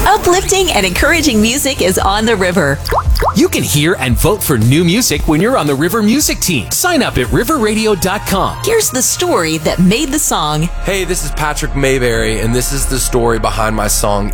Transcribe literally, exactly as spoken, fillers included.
Uplifting and encouraging music is on the river. You can hear and vote for new music when you're on the River Music Team. Sign up at river radio dot com. Here's the story that made the song. Hey, this is Patrick Mayberry, and this is the story behind my song